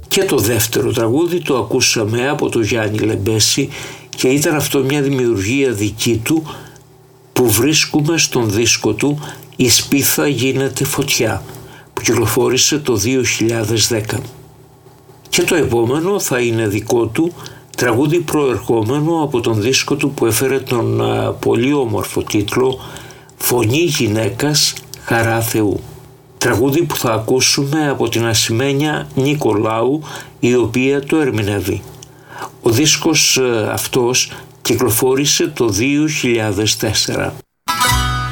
Και το δεύτερο τραγούδι το ακούσαμε από τον Γιάννη Λεμπέση και ήταν αυτό μια δημιουργία δική του που βρίσκουμε στον δίσκο του «Η σπίθα γίνεται φωτιά» που κυκλοφόρησε το 2010. Και το επόμενο θα είναι δικό του, τραγούδι προερχόμενο από τον δίσκο του που έφερε τον πολύ όμορφο τίτλο «Φωνή γυναίκας, χαρά Θεού». Τραγούδι που θα ακούσουμε από την ασημένια Νικολάου, η οποία το ερμηνεύει. Ο δίσκος αυτός κυκλοφόρησε το 2004.